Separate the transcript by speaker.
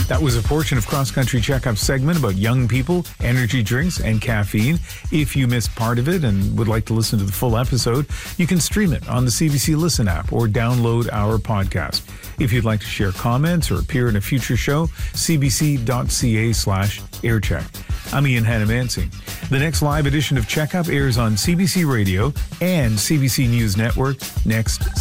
Speaker 1: That was a portion of Cross Country Checkup's segment about young people, energy drinks, and caffeine. If you missed part of it and would like to listen to the full episode, you can stream it on the CBC Listen app or download our podcast. If you'd like to share comments or appear in a future show, cbc.ca/aircheck. I'm Ian Hannah-Mansing. The next live edition of Checkup airs on CBC Radio and CBC News Network next